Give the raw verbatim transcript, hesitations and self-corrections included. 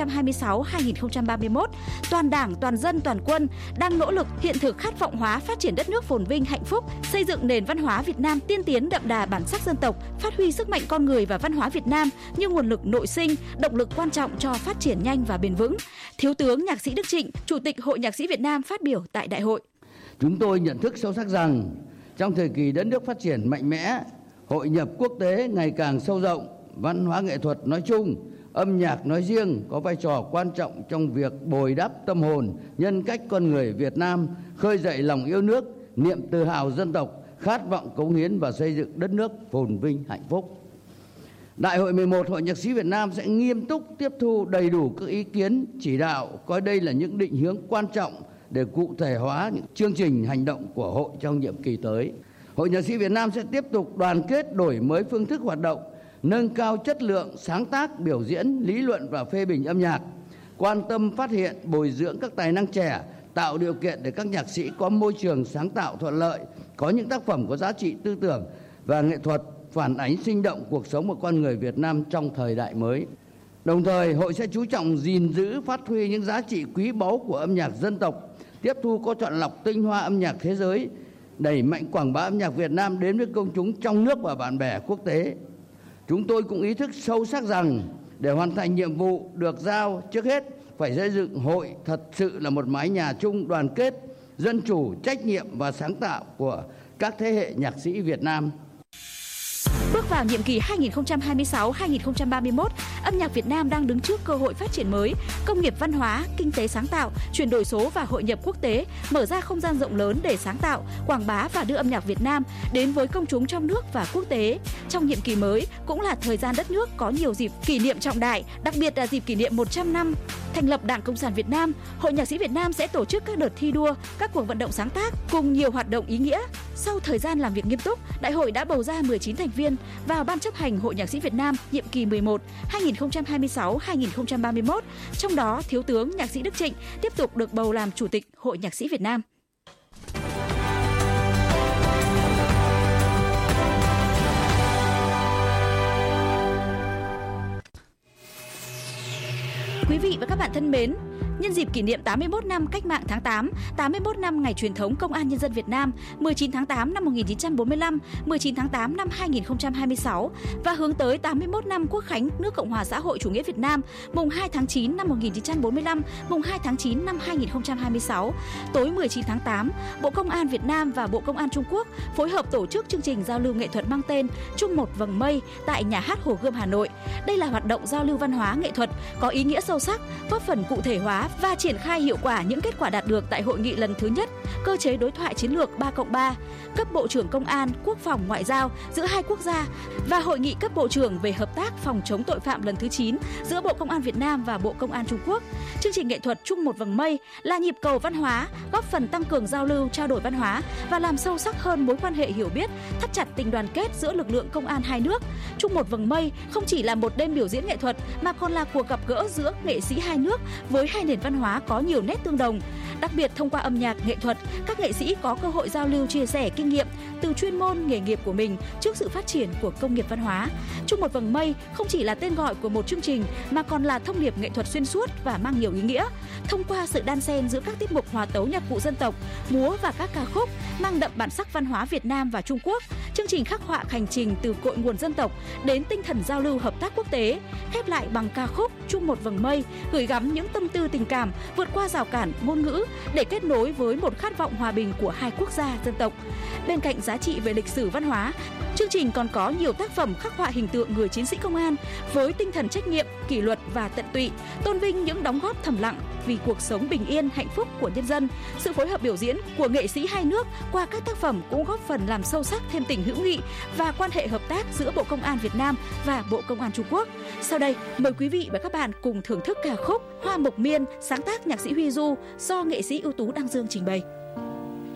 hai mươi sáu đến hai nghìn không trăm ba mươi mốt, toàn Đảng, toàn dân, toàn quân đang nỗ lực hiện thực khát vọng hóa phát triển đất nước phồn vinh, hạnh phúc, xây dựng nền văn hóa Việt Nam tiên tiến đậm đà bản sắc dân tộc, phát huy sức mạnh con người và văn hóa Việt Nam như nguồn lực nội sinh, động lực quan trọng cho phát triển nhanh và bền vững. Thiếu tướng Nhạc sĩ Đức Trịnh, Chủ tịch Hội Nhạc sĩ Việt Nam phát biểu tại đại hội. Chúng tôi nhận thức sâu sắc rằng trong thời kỳ đất nước phát triển mạnh mẽ, hội nhập quốc tế ngày càng sâu rộng, văn hóa nghệ thuật nói chung, âm nhạc nói riêng có vai trò quan trọng trong việc bồi đắp tâm hồn, nhân cách con người Việt Nam, khơi dậy lòng yêu nước, niềm tự hào dân tộc, khát vọng cống hiến và xây dựng đất nước phồn vinh hạnh phúc. Đại hội mười một Hội Nhạc sĩ Việt Nam sẽ nghiêm túc tiếp thu đầy đủ các ý kiến, chỉ đạo, coi đây là những định hướng quan trọng để cụ thể hóa những chương trình hành động của hội trong nhiệm kỳ tới. Hội Nhạc sĩ Việt Nam sẽ tiếp tục đoàn kết đổi mới phương thức hoạt động, nâng cao chất lượng sáng tác, biểu diễn, lý luận và phê bình âm nhạc, quan tâm phát hiện, bồi dưỡng các tài năng trẻ, tạo điều kiện để các nhạc sĩ có môi trường sáng tạo thuận lợi, có những tác phẩm có giá trị tư tưởng và nghệ thuật phản ánh sinh động cuộc sống của con người Việt Nam trong thời đại mới. Đồng thời, hội sẽ chú trọng gìn giữ, phát huy những giá trị quý báu của âm nhạc dân tộc, tiếp thu có chọn lọc tinh hoa âm nhạc thế giới, đẩy mạnh quảng bá âm nhạc Việt Nam đến với công chúng trong nước và bạn bè quốc tế. Chúng tôi cũng ý thức sâu sắc rằng để hoàn thành nhiệm vụ được giao, trước hết phải xây dựng hội thật sự là một mái nhà chung đoàn kết, dân chủ, trách nhiệm và sáng tạo của các thế hệ nhạc sĩ Việt Nam. Bước vào nhiệm kỳ hai nghìn không trăm hai mươi sáu đến hai nghìn không trăm ba mươi mốt, âm nhạc Việt Nam đang đứng trước cơ hội phát triển mới, công nghiệp văn hóa, kinh tế sáng tạo, chuyển đổi số và hội nhập quốc tế, mở ra không gian rộng lớn để sáng tạo, quảng bá và đưa âm nhạc Việt Nam đến với công chúng trong nước và quốc tế. Trong nhiệm kỳ mới cũng là thời gian đất nước có nhiều dịp kỷ niệm trọng đại, đặc biệt là dịp kỷ niệm một trăm năm thành lập Đảng Cộng sản Việt Nam. Hội Nhạc sĩ Việt Nam sẽ tổ chức các đợt thi đua, các cuộc vận động sáng tác cùng nhiều hoạt động ý nghĩa. Sau thời gian làm việc nghiêm túc, đại hội đã bầu ra mười chín thành viên vào Ban chấp hành Hội Nhạc sĩ Việt Nam nhiệm kỳ mười một hai nghìn không trăm hai mươi sáu đến hai nghìn không trăm ba mươi mốt. Trong đó, Thiếu tướng Nhạc sĩ Đức Trịnh tiếp tục được bầu làm Chủ tịch Hội Nhạc sĩ Việt Nam. Quý vị và các bạn thân mến, nhân dịp kỷ niệm tám mươi mốt năm Cách mạng tháng tám, tám mươi mốt năm ngày truyền thống Công an Nhân dân Việt Nam, mười chín tháng tám năm một nghìn chín trăm bốn mươi lăm, mười chín tháng tám năm hai nghìn không trăm hai mươi sáu và hướng tới tám mươi mốt năm Quốc khánh nước Cộng hòa xã hội chủ nghĩa Việt Nam, mùng hai tháng chín năm một nghìn chín trăm bốn mươi lăm, mùng hai tháng chín năm hai nghìn không trăm hai mươi sáu. Tối mười chín tháng tám, Bộ Công an Việt Nam và Bộ Công an Trung Quốc phối hợp tổ chức chương trình giao lưu nghệ thuật mang tên Chung một vầng mây tại Nhà hát Hồ Gươm Hà Nội. Đây là hoạt động giao lưu văn hóa nghệ thuật có ý nghĩa sâu sắc, góp phần cụ thể hóa và triển khai hiệu quả những kết quả đạt được tại hội nghị lần thứ nhất cơ chế đối thoại chiến lược ba cộng ba cấp bộ trưởng công an, quốc phòng, ngoại giao giữa hai quốc gia và hội nghị cấp bộ trưởng về hợp tác phòng chống tội phạm lần thứ chín giữa Bộ Công an Việt Nam và Bộ Công an Trung Quốc. Chương trình nghệ thuật Chung một vầng mây là nhịp cầu văn hóa, góp phần tăng cường giao lưu, trao đổi văn hóa và làm sâu sắc hơn mối quan hệ hiểu biết, thắt chặt tình đoàn kết giữa lực lượng công an hai nước. Chung một vầng mây không chỉ là một đêm biểu diễn nghệ thuật mà còn là cuộc gặp gỡ giữa nghệ sĩ hai nước với hai nền văn hóa có nhiều nét tương đồng. Đặc biệt thông qua âm nhạc, nghệ thuật, các nghệ sĩ có cơ hội giao lưu, chia sẻ kinh nghiệm từ chuyên môn nghề nghiệp của mình trước sự phát triển của công nghiệp văn hóa. Chung một vầng mây không chỉ là tên gọi của một chương trình mà còn là thông điệp nghệ thuật xuyên suốt và mang nhiều ý nghĩa. Thông qua sự đan xen giữa các tiết mục hòa tấu nhạc cụ dân tộc, múa và các ca khúc mang đậm bản sắc văn hóa Việt Nam và Trung Quốc, chương trình khắc họa hành trình từ cội nguồn dân tộc đến tinh thần giao lưu hợp tác quốc tế, khép lại bằng ca khúc Chung một vầng mây, gửi gắm những tâm tư tình cảm vượt qua rào cản ngôn ngữ để kết nối với một khát vọng hòa bình của hai quốc gia dân tộc. Bên cạnh giá trị về lịch sử văn hóa, chương trình còn có nhiều tác phẩm khắc họa hình tượng người chiến sĩ công an với tinh thần trách nhiệm, kỷ luật và tận tụy, tôn vinh những đóng góp thầm lặng vì cuộc sống bình yên, hạnh phúc của nhân dân. Sự phối hợp biểu diễn của nghệ sĩ hai nước qua các tác phẩm cũng góp phần làm sâu sắc thêm tình hữu nghị và quan hệ hợp tác giữa Bộ Công an Việt Nam và Bộ Công an Trung Quốc. Sau đây, mời quý vị và các bạn cùng thưởng thức ca khúc Hoa Mộc Miên sáng tác nhạc sĩ Huy Du do nghệ sĩ ưu tú Đăng Dương trình bày.